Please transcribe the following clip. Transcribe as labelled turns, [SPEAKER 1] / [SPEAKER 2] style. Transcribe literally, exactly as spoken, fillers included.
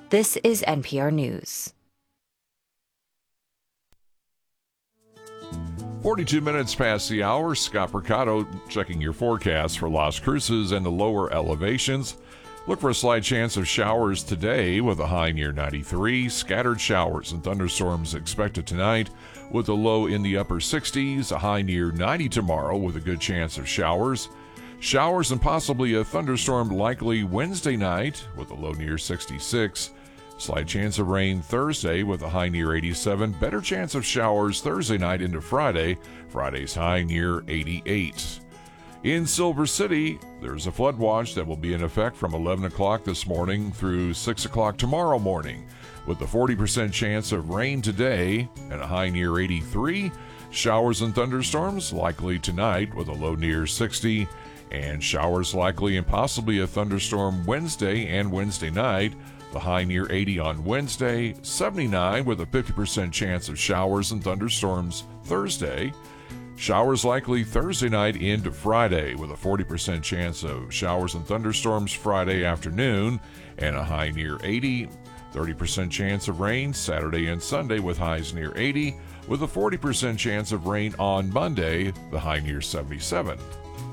[SPEAKER 1] This is N P R News.
[SPEAKER 2] forty-two minutes past the hour. Scott Mercado checking your forecast for Las Cruces and the lower elevations. Look for a slight chance of showers today with a high near ninety-three. Scattered showers and thunderstorms expected tonight with a low in the upper sixties. A high near ninety tomorrow with a good chance of showers. Showers and possibly a thunderstorm likely Wednesday night with a low near sixty-six. Slight chance of rain Thursday with a high near eighty-seven. Better chance of showers Thursday night into Friday. Friday's high near eighty-eight. In Silver City, there's a flood watch that will be in effect from eleven o'clock this morning through six o'clock tomorrow morning, with a forty percent chance of rain today and a high near eighty-three. Showers and thunderstorms likely tonight with a low near sixty, and showers likely and possibly a thunderstorm Wednesday and Wednesday night. The high near eighty on Wednesday, seventy-nine with a fifty percent chance of showers and thunderstorms Thursday. Showers likely Thursday night into Friday with a forty percent chance of showers and thunderstorms Friday afternoon and a high near eighty. thirty percent chance of rain Saturday and Sunday with highs near eighty, with a forty percent chance of rain on Monday, the high near seventy-seven.